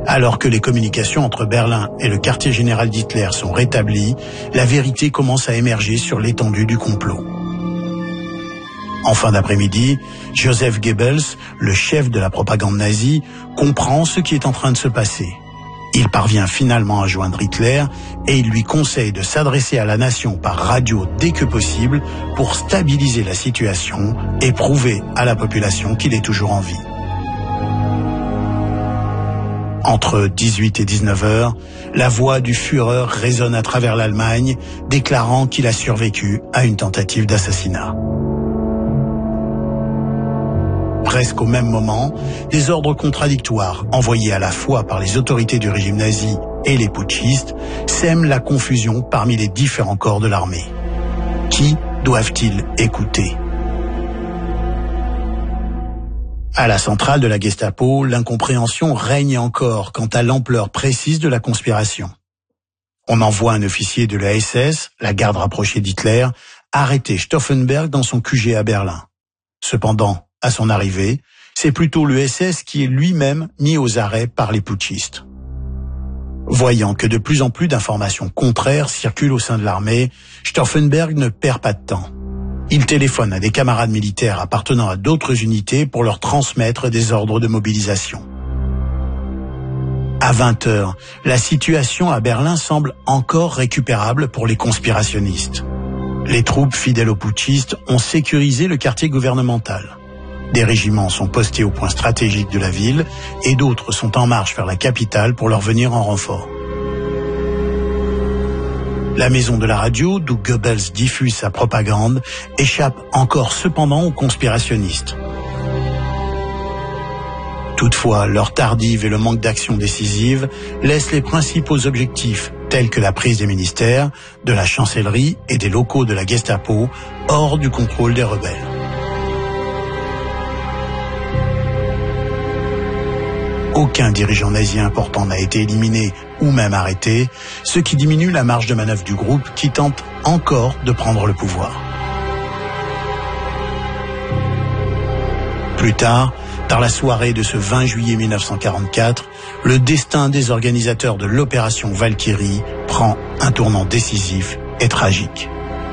Alors que les communications entre Berlin et le quartier général d'Hitler sont rétablies, la vérité commence à émerger sur l'étendue du complot. En fin d'après-midi, Joseph Goebbels, le chef de la propagande nazie, comprend ce qui est en train de se passer. Il parvient finalement à joindre Hitler et il lui conseille de s'adresser à la nation par radio dès que possible pour stabiliser la situation et prouver à la population qu'il est toujours en vie. Entre 18 et 19 heures, la voix du Führer résonne à travers l'Allemagne, déclarant qu'il a survécu à une tentative d'assassinat. Presque au même moment, des ordres contradictoires envoyés à la fois par les autorités du régime nazi et les putschistes sèment la confusion parmi les différents corps de l'armée. Qui doivent-ils écouter ? À la centrale de la Gestapo, l'incompréhension règne encore quant à l'ampleur précise de la conspiration. On envoie un officier de la SS, la garde rapprochée d'Hitler, arrêter Stauffenberg dans son QG à Berlin. Cependant, à son arrivée, c'est plutôt le SS qui est lui-même mis aux arrêts par les putschistes. Voyant que de plus en plus d'informations contraires circulent au sein de l'armée, Stauffenberg ne perd pas de temps. Il téléphone à des camarades militaires appartenant à d'autres unités pour leur transmettre des ordres de mobilisation. À 20h, la situation à Berlin semble encore récupérable pour les conspirationnistes. Les troupes fidèles aux putschistes ont sécurisé le quartier gouvernemental. Des régiments sont postés aux points stratégiques de la ville et d'autres sont en marche vers la capitale pour leur venir en renfort. La maison de la radio, d'où Goebbels diffuse sa propagande, échappe encore cependant aux conspirationnistes. Toutefois, l'heure tardive et le manque d'action décisive laissent les principaux objectifs, tels que la prise des ministères, de la chancellerie et des locaux de la Gestapo, hors du contrôle des rebelles. Aucun dirigeant nazi important n'a été éliminé ou même arrêté, ce qui diminue la marge de manœuvre du groupe qui tente encore de prendre le pouvoir. Plus tard, dans la soirée de ce 20 juillet 1944, le destin des organisateurs de l'opération Valkyrie prend un tournant décisif et tragique.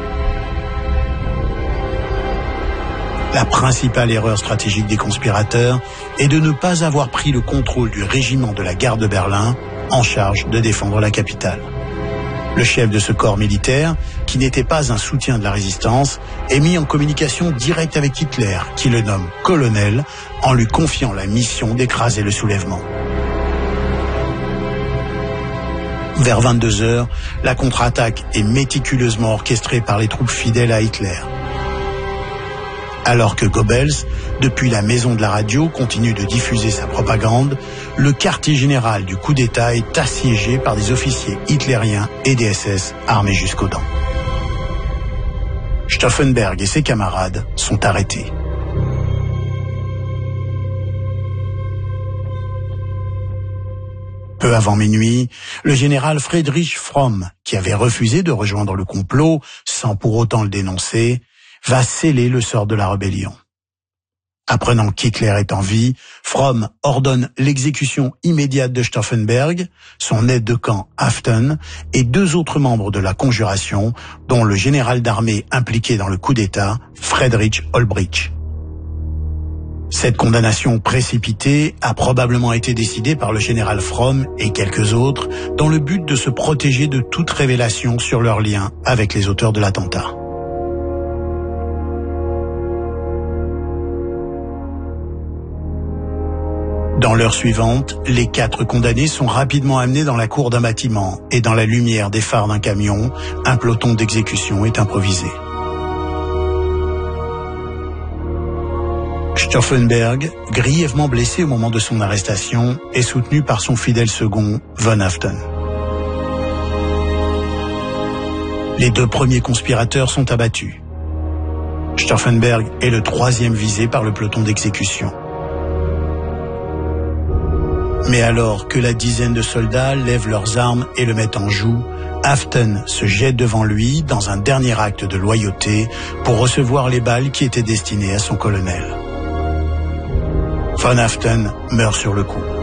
La principale erreur stratégique des conspirateurs est de ne pas avoir pris le contrôle du régiment de la garde de Berlin en charge de défendre la capitale. Le chef de ce corps militaire, qui n'était pas un soutien de la résistance, est mis en communication directe avec Hitler, qui le nomme colonel, en lui confiant la mission d'écraser le soulèvement. Vers 22h, la contre-attaque est méticuleusement orchestrée par les troupes fidèles à Hitler. Alors que Goebbels, depuis la maison de la radio, continue de diffuser sa propagande, le quartier général du coup d'État est assiégé par des officiers hitlériens et des SS armés jusqu'aux dents. Stauffenberg et ses camarades sont arrêtés. Peu avant minuit, le général Friedrich Fromm, qui avait refusé de rejoindre le complot sans pour autant le dénoncer, va sceller le sort de la rébellion. Apprenant qu'Hitler est en vie, Fromm ordonne l'exécution immédiate de Stauffenberg, son aide de camp Haftn et 2 autres membres de la conjuration, dont le général d'armée impliqué dans le coup d'État, Friedrich Olbricht. Cette condamnation précipitée a probablement été décidée par le général Fromm et quelques autres dans le but de se protéger de toute révélation sur leur lien avec les auteurs de l'attentat. Dans l'heure suivante, les 4 condamnés sont rapidement amenés dans la cour d'un bâtiment et dans la lumière des phares d'un camion, un peloton d'exécution est improvisé. Stauffenberg, grièvement blessé au moment de son arrestation, est soutenu par son fidèle second, von Haftn. Les 2 premiers conspirateurs sont abattus. Stauffenberg est le 3e visé par le peloton d'exécution. Mais alors que la dizaine de soldats lèvent leurs armes et le mettent en joue, Haftn se jette devant lui dans un dernier acte de loyauté pour recevoir les balles qui étaient destinées à son colonel. Von Haftn meurt sur le coup.